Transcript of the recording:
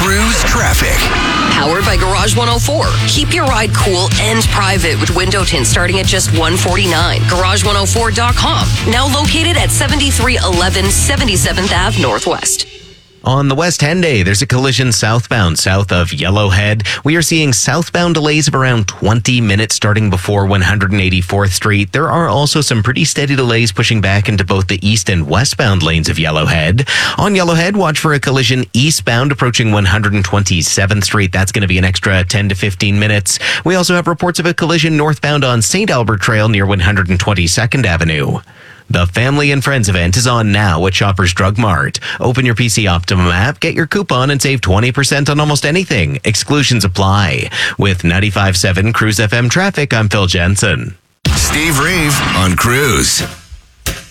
Cruise traffic. Powered by Garage 104. Keep your ride cool and private with window tints starting at just $149. Garage104.com. Now located at 7311 77th Ave Northwest. On the West Henday, there's a collision southbound south of Yellowhead. We are seeing southbound delays of around 20 minutes starting before 184th Street. There are also some pretty steady delays pushing back into both the east and westbound lanes of Yellowhead. On Yellowhead, watch for a collision eastbound approaching 127th Street. That's going to be an extra 10 to 15 minutes. We also have reports of a collision northbound on St. Albert Trail near 122nd Avenue. The Family and Friends event is on now at Shoppers Drug Mart. Open your PC Optimum app, get your coupon, and save 20% on almost anything. Exclusions apply. With 95.7 Cruise FM traffic, I'm Phil Jensen. Steve Reeve on Cruise.